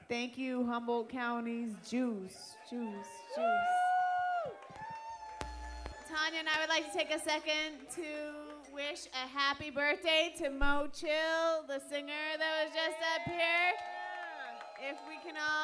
Thank you, Humboldt County's Juice. Tanya and I would like to take a second to wish a happy birthday to Mo Chill, the singer that was just up here. If we can all